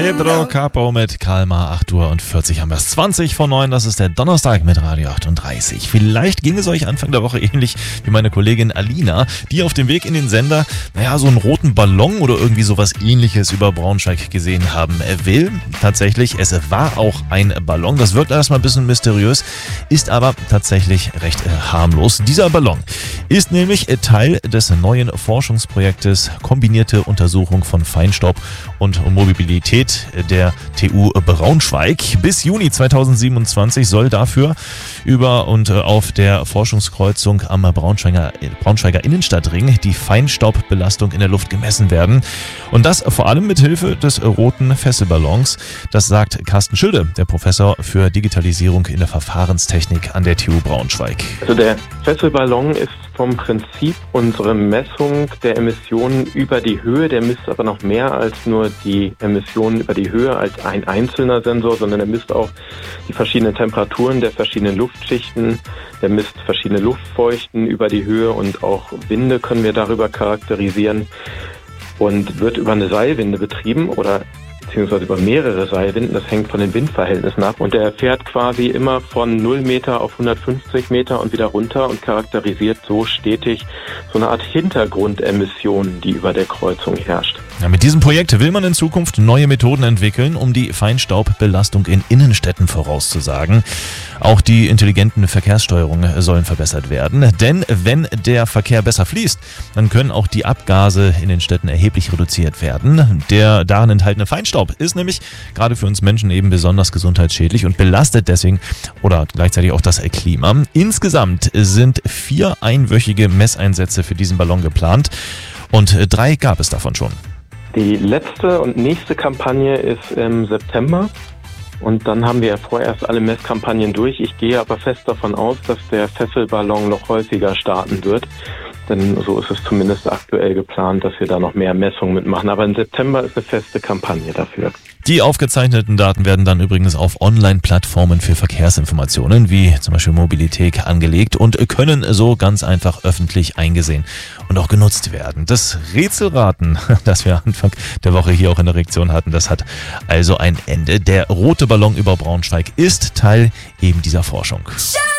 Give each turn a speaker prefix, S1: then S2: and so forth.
S1: Pedro Capo mit Kalmar, 8:40 haben wir es. 20 vor 9, das ist der Donnerstag mit Radio 38. Vielleicht ging es euch Anfang der Woche ähnlich wie meine Kollegin Alina, die auf dem Weg in den Sender, so einen roten Ballon oder irgendwie sowas Ähnliches über Braunschweig gesehen haben will. Tatsächlich, es war auch ein Ballon. Das wirkt erstmal ein bisschen mysteriös, ist aber tatsächlich recht harmlos. Dieser Ballon ist nämlich Teil des neuen Forschungsprojektes Kombinierte Untersuchung von Feinstaub und Mobilität der TU Braunschweig. Bis Juni 2027 soll dafür über und auf der Forschungskreuzung am Braunschweiger Innenstadtring die Feinstaubbelastung in der Luft gemessen werden. Und das vor allem mit Hilfe des roten Fesselballons. Das sagt Carsten Schilde, der Professor für Digitalisierung in der Verfahrenstechnik an der TU Braunschweig.
S2: Also der Fesselballon ist vom Prinzip unsere Messung der Emissionen über die Höhe. Der misst aber noch mehr als nur die Emissionen über die Höhe als ein einzelner Sensor, sondern er misst auch die verschiedenen Temperaturen der verschiedenen Luftschichten. Der misst verschiedene Luftfeuchten über die Höhe und auch Winde können wir darüber charakterisieren und wird über eine Seilwinde betrieben oder beziehungsweise über mehrere Seilwinden. Das hängt von den Windverhältnissen ab. Und der fährt quasi immer von 0 Meter auf 150 Meter und wieder runter und charakterisiert so stetig so eine Art Hintergrundemission, die über der Kreuzung herrscht.
S1: Ja, mit diesem Projekt will man in Zukunft neue Methoden entwickeln, um die Feinstaubbelastung in Innenstädten vorauszusagen. Auch die intelligenten Verkehrssteuerungen sollen verbessert werden. Denn wenn der Verkehr besser fließt, dann können auch die Abgase in den Städten erheblich reduziert werden. Der darin enthaltene Feinstaub ist nämlich gerade für uns Menschen eben besonders gesundheitsschädlich und belastet deswegen oder gleichzeitig auch das Klima. Insgesamt sind 4 einwöchige Messeinsätze für diesen Ballon geplant und 3 gab es davon schon.
S2: Die letzte und nächste Kampagne ist im September. Und dann haben wir ja vorerst alle Messkampagnen durch. Ich gehe aber fest davon aus, dass der Fesselballon noch häufiger starten wird. Denn so ist es zumindest aktuell geplant, dass wir da noch mehr Messungen mitmachen. Aber im September ist eine feste Kampagne dafür.
S1: Die aufgezeichneten Daten werden dann übrigens auf Online-Plattformen für Verkehrsinformationen wie zum Beispiel Mobilität angelegt und können so ganz einfach öffentlich eingesehen und auch genutzt werden. Das Rätselraten, das wir Anfang der Woche hier auch in der Redaktion hatten, das hat also ein Ende. Der rote Ballon über Braunschweig ist Teil eben dieser Forschung.